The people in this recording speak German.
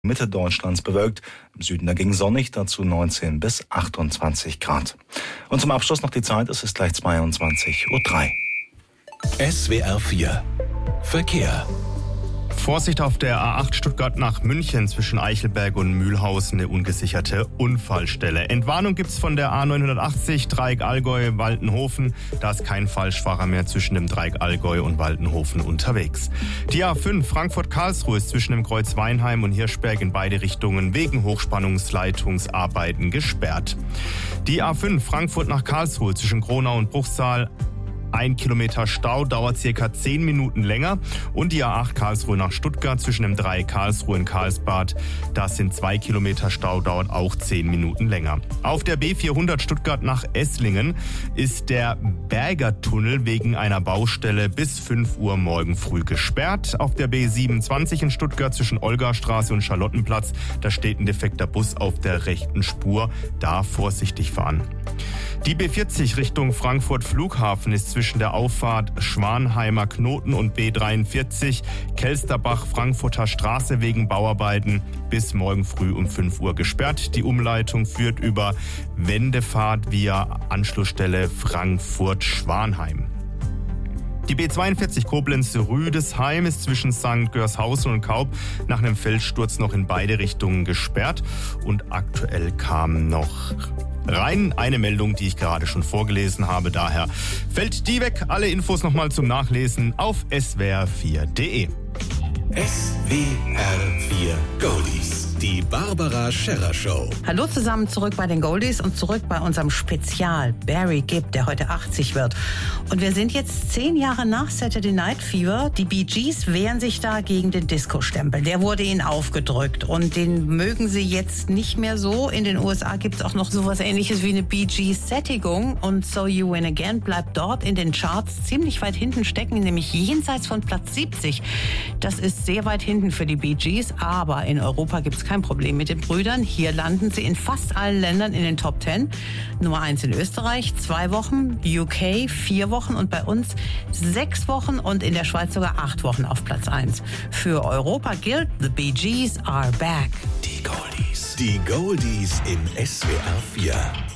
Mitte Deutschlands bewölkt, im Süden dagegen sonnig, dazu 19 bis 28 Grad. Und zum Abschluss noch die Zeit, es ist gleich 22:03 Uhr. SWR 4 Verkehr. Vorsicht auf der A8 Stuttgart nach München zwischen Eichelberg und Mühlhausen, eine ungesicherte Unfallstelle. Entwarnung gibt's von der A980 Dreieck Allgäu-Waldenhofen. Da ist kein Falschfahrer mehr zwischen dem Dreieck Allgäu und Waldenhofen unterwegs. Die A5 Frankfurt-Karlsruhe ist zwischen dem Kreuz Weinheim und Hirschberg in beide Richtungen wegen Hochspannungsleitungsarbeiten gesperrt. Die A5 Frankfurt nach Karlsruhe zwischen Kronau und Bruchsal 1 Kilometer Stau, dauert circa 10 Minuten länger. Und die A8 Karlsruhe nach Stuttgart zwischen dem Dreieck Karlsruhe und Karlsbad, das sind 2 Kilometer Stau, dauert auch 10 Minuten länger. Auf der B400 Stuttgart nach Esslingen ist der Bergertunnel wegen einer Baustelle bis 5 Uhr morgen früh gesperrt. Auf der B27 in Stuttgart zwischen Olgastraße und Charlottenplatz, da steht ein defekter Bus auf der rechten Spur, da vorsichtig fahren. Die B40 Richtung Frankfurt Flughafen ist zwischen der Auffahrt Schwanheimer Knoten und B43 Kelsterbach Frankfurter Straße wegen Bauarbeiten bis morgen früh um 5 Uhr gesperrt. Die Umleitung führt über Wendefahrt via Anschlussstelle Frankfurt-Schwanheim. Die B42 Koblenz-Rüdesheim ist zwischen St. Görshausen und Kaub nach einem Felssturz noch in beide Richtungen gesperrt. Und aktuell kam noch rein eine Meldung, die ich gerade schon vorgelesen habe. Daher fällt die weg. Alle Infos nochmal zum Nachlesen auf swr4.de. SWR 4 Goldies. Die Barbara Scherrer Show. Hallo zusammen, zurück bei den Goldies und zurück bei unserem Spezial Barry Gibb, der heute 80 wird. Und wir sind jetzt 10 Jahre nach Saturday Night Fever. Die Bee Gees wehren sich da gegen den Disco-Stempel. Der wurde ihnen aufgedrückt und den mögen sie jetzt nicht mehr so. In den USA gibt es auch noch sowas Ähnliches wie eine Bee Gees-Sättigung. Und So You Win Again bleibt dort in den Charts ziemlich weit hinten stecken, nämlich jenseits von Platz 70. Das ist sehr weit hinten für die Bee Gees, aber in Europa gibt es kein Problem mit den Brüdern. Hier landen sie in fast allen Ländern in den Top 10. Nummer 1 in Österreich, 2 Wochen, UK 4 Wochen und bei uns 6 Wochen und in der Schweiz sogar 8 Wochen auf Platz 1. Für Europa gilt, the Bee Gees are back. Die Goldies. Die Goldies in SWR 4.